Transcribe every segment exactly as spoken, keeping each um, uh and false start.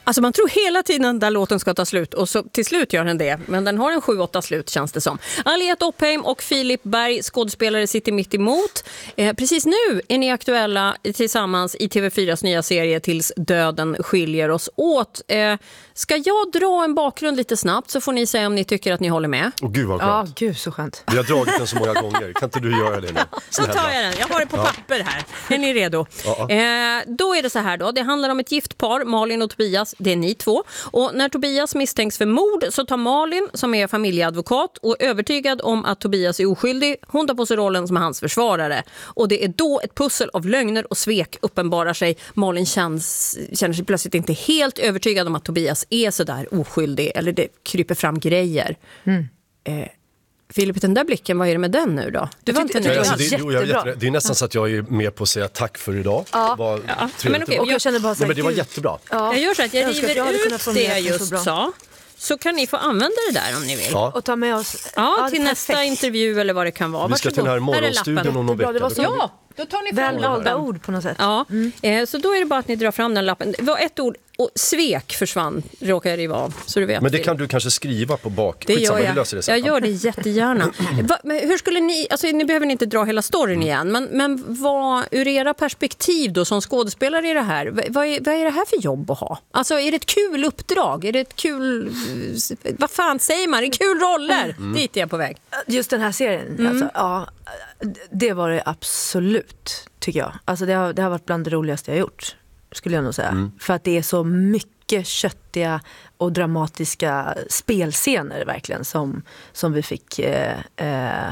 Alltså man tror hela tiden där låten ska ta slut och så till slut gör den det. Men den har en sju åtta slut känns det som. Aliette Oppheim och Filip Berg, skådespelare, sitter mitt emot. Eh, precis nu är ni aktuella tillsammans i T V fyras nya serie Tills döden skiljer oss åt. Eh, ska jag dra en bakgrund lite snabbt så får ni säga om ni tycker att ni håller med. Åh gud vad Ja, skönt. gud så skönt. Vi har dragit den så många gånger. Kan inte du göra det nu? Så tar jag den. Jag har det på papper här. Är ni redo? Ja. Eh, då är det så här då. Det handlar om ett gift par, Malin och Tobias. Det är ni två. Och när Tobias misstänks för mord så tar Malin, som är familjeadvokat och övertygad om att Tobias är oskyldig, hon tar på sig rollen som hans försvarare. Och det är då ett pussel av lögner och svek uppenbarar sig. Malin känns, känner sig plötsligt inte helt övertygad om att Tobias är så där oskyldig. Eller det kryper fram grejer. Mm. Eh, Filip, den där blicken, vad är det med den nu då? Du var inte Nej, nöjd. alltså, det, jo, jag Jättebra. vet, det är nästan så att jag är med på att säga tack för idag. Ja. Det var Ja. trevligt. Men okej, Och jag känner bara så Nej, här, men det var gud. jättebra. Ja. Jag gör så att jag, Jag önskar att jag hade river kunnat ut formulera det jag det så just bra. sa. Så kan ni få använda det där om ni vill. Ja. Och ta med oss. Ja, det är till nästa perfekt. intervju eller vad det kan vara. Vi ska till den här Varsågod. Här är morgonstudion lappen. om någon Bra, det vecka. var så- Ja, då tar ni fram Väl valda lappen. ord på något sätt. Ja, eh, så då är det bara att ni drar fram den lappen. Det var ett ord, och svek försvann, råkar jag riva av. Så du vet. Men det kan du kanske skriva på bak. Det Skitsamma, gör vi jag. löser det sen. Jag gör det jättegärna. Va, men hur skulle ni, alltså ni behöver inte dra hela storyn igen, men, men vad, ur era perspektiv då som skådespelare i det här, vad, vad, är, vad är det här för jobb att ha? Alltså är det ett kul uppdrag? Är det ett kul, vad fan säger man? Är det kul roller? Mm. Dit är jag på väg. Just den här serien, Mm. alltså, ja, det var det absolut, tycker jag. Alltså det har, det har varit bland det roligaste jag gjort, skulle jag nog säga. Mm. För att det är så mycket köttiga och dramatiska spelscener verkligen som, som vi fick eh, eh,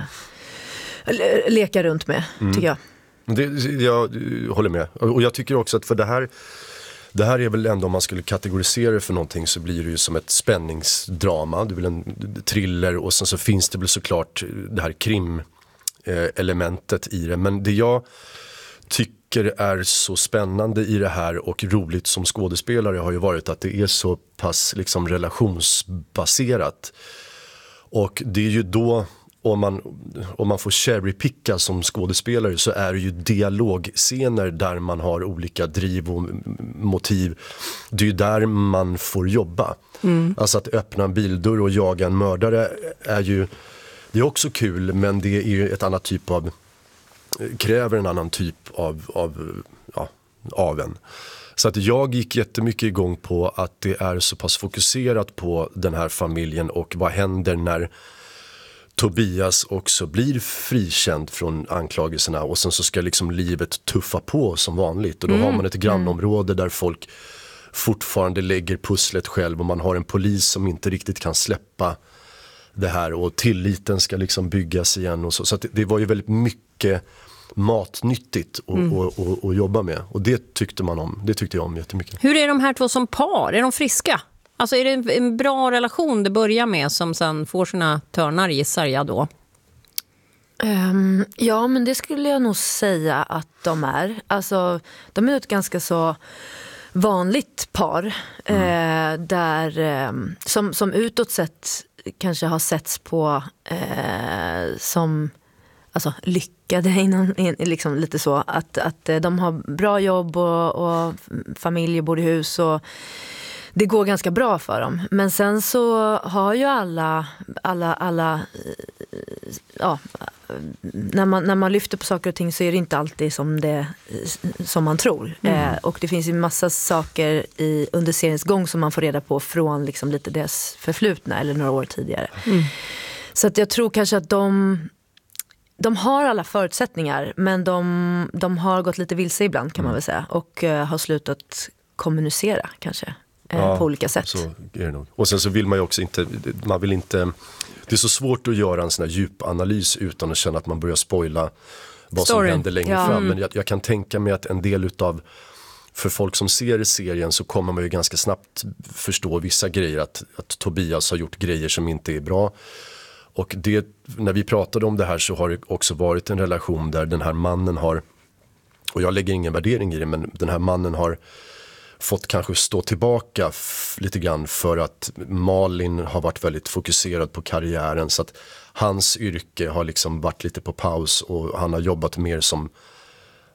le- leka runt med, Mm. tycker jag. Det, jag håller med. Och jag tycker också att för det här, det här är väl ändå, om man skulle kategorisera det för någonting, så blir det ju som ett spänningsdrama. Det är väl en thriller, och sen så finns det väl såklart det här krim-elementet i det. Men det jag tycker är så spännande i det här och roligt som skådespelare har ju varit att det är så pass liksom relationsbaserat. Och det är ju då, om man, om man får cherrypicka som skådespelare, så är det ju dialogscener där man har olika driv och motiv. Det är ju där man får jobba. Mm. Alltså att öppna en bildörr och jaga en mördare är ju, det är också kul, men det är ju ett annat typ av, kräver en annan typ av, av, ja, av en. Så att jag gick jättemycket igång på att det är så pass fokuserat på den här familjen och vad händer när Tobias också blir frikänd från anklagelserna, och sen så ska liksom livet tuffa på som vanligt, och då mm. har man ett grannområde där folk fortfarande lägger pusslet själv, och man har en polis som inte riktigt kan släppa det här, och tilliten ska liksom byggas igen och så, så att det, det var ju väldigt mycket matnyttigt att mm. och, och, och jobba med, och det tyckte man om, det tyckte jag om jättemycket. Hur är de här två som par? Är de friska? Alltså är det en, en bra relation det börjar med som sen får sina törnar, gissar jag då? Um, ja, men det skulle jag nog säga att de är. Alltså, de är ett ganska så vanligt par mm. eh, där eh, som, som utåt sett kanske har setts på eh, som alltså, lyckade inom, liksom lite så att, att de har bra jobb och, och familj, bor i hus, och det går ganska bra för dem. Men sen så har ju alla, alla, alla ja, när man, när man lyfter på saker och ting så är det inte alltid som, det, som man tror. Mm. Eh, och det finns ju massa saker i, under seriens gång som man får reda på från liksom lite deras förflutna eller några år tidigare. Mm. Så att jag tror kanske att de, de har alla förutsättningar, men de, de har gått lite vilse ibland, kan man väl säga. Och uh, har slutat kommunicera kanske. Ja, på olika sätt. Så är det nog. Och sen så vill man ju också inte, man vill inte, det är så svårt att göra en sån här djupanalys utan att känna att man börjar spoila vad Story. som händer längre Ja. fram. Men jag, jag kan tänka mig att en del utav, för folk som ser serien så kommer man ju ganska snabbt förstå vissa grejer, att, att Tobias har gjort grejer som inte är bra. Och det, när vi pratade om det här så har det också varit en relation där den här mannen har, och jag lägger ingen värdering i det, men den här mannen har fått kanske stå tillbaka f- lite grann för att Malin har varit väldigt fokuserad på karriären, så att hans yrke har liksom varit lite på paus och han har jobbat mer som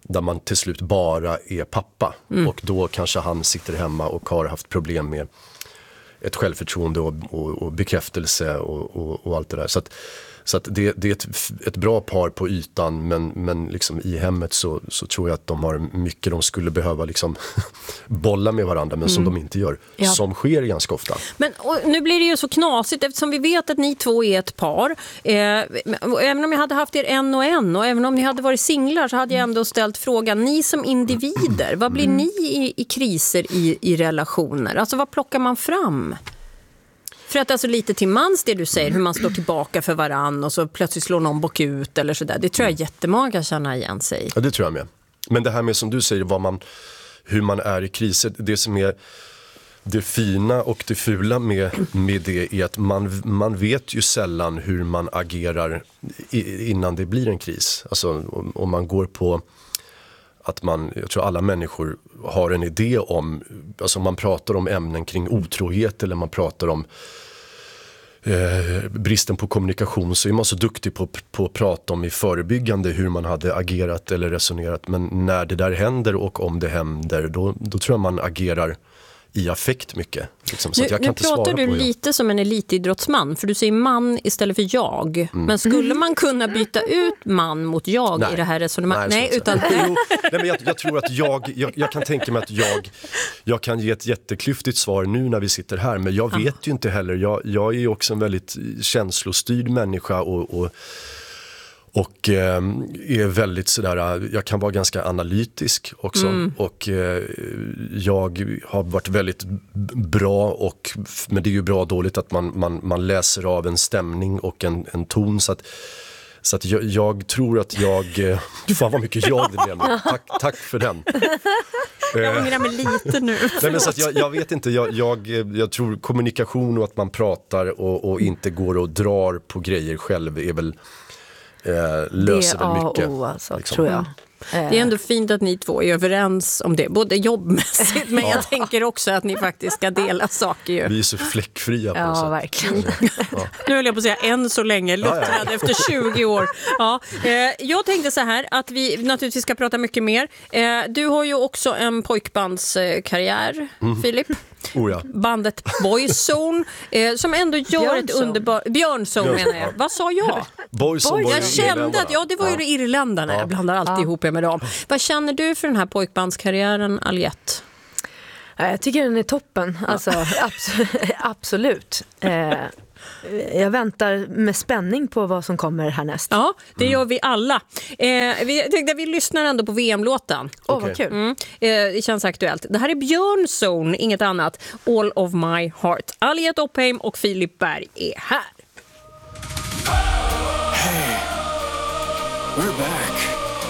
där man till slut bara är pappa. Mm. Och då kanske han sitter hemma och har haft problem med ett självförtroende och, och, och bekräftelse och, och, och allt det där. Så att, så att det, det är ett, ett bra par på ytan, men, men liksom i hemmet så, så tror jag att de har mycket de skulle behöva liksom bolla med varandra, men mm. som de inte gör. Ja. Som sker ganska ofta. Men och nu blir det ju så knasigt eftersom vi vet att ni två är ett par. Eh, även om jag hade haft er en och en och även om ni hade varit singlar så hade jag ändå ställt frågan, ni som individer, vad blir mm. ni i, i kriser i, i relationer? Alltså vad plockar man fram? För att alltså lite till mans det du säger, hur man står tillbaka för varann och så plötsligt slår någon bock ut eller sådär. Det tror jag jättemånga kan känna igen sig. Ja, det tror jag med. Men det här med som du säger, vad man, hur man är i kriser, det som är det fina och det fula med, med det är att man, man vet ju sällan hur man agerar innan det blir en kris. Alltså om, om man går på att man, jag tror alla människor har en idé om, alltså man pratar om ämnen kring otrohet eller man pratar om eh, bristen på kommunikation, så är man så duktig på, på att prata om i förebyggande hur man hade agerat eller resonerat, men när det där händer och om det händer, då, då tror jag man agerar i affekt mycket. Liksom, så nu att jag kan nu inte pratar svara du på lite det. Som en elitidrottsman, för du säger man istället för jag. Mm. Men skulle man kunna byta ut man mot jag nej. I det här resonemanget? Nej, nej utan... jo, nej, men jag, jag tror att jag, jag, jag kan tänka mig att jag, jag kan ge ett jätteklyftigt svar nu när vi sitter här, men jag vet ah. ju inte heller. Jag, jag är ju också en väldigt känslostyrd människa och, och Och eh, är väldigt sådär, jag kan vara ganska analytisk också. Mm. Och eh, jag har varit väldigt bra, och, men det är ju bra och dåligt att man, man, man läser av en stämning och en, en ton. Så att, så att jag, jag tror att jag, eh, fan vad mycket jag det blev nu. Tack, tack för den. Jag ångrar mig lite nu. Nej, men så att jag, jag vet inte, jag, jag, jag tror kommunikation och att man pratar och, och inte går och drar på grejer själv är väl Eh, löser det väl mycket. O, alltså, liksom. Tror jag. Det är ändå fint att ni två är överens om det, både jobbmässigt, men jag tänker också att ni faktiskt ska dela saker ju. Vi är så fläckfria på ja, något sätt. Verkligen. Ja. Nu höll jag på att säga än så länge, luttrad ja, ja. Efter tjugo år. Ja. Jag tänkte så här att vi naturligtvis ska prata mycket mer. Du har ju också en pojkbandskarriär, mm. Filip. Oh ja. Bandet Boyzone eh, som ändå gör Björnson. Ett underbart Björnson menar jag. Vad sa jag? Boyzone Boy... Jag kände att ja, det var ju ja. Irländarna. Ja. Jag blandar alltid ja. ihop med dem. Vad känner du för den här pojkbandskarriären, Aliette? Jag tycker den är toppen. Alltså, abs- absolut. Eh, jag väntar med spänning på vad som kommer härnäst. Ja, det gör vi alla. Eh, vi, tänkte, vi lyssnar ändå på V M-låten. Åh, okay. Vad kul. Mm. Eh, det känns aktuellt. Det här är Björnson, inget annat. All of my heart. Aliette Oppheim och Filip Berg är här. Hey, we're back.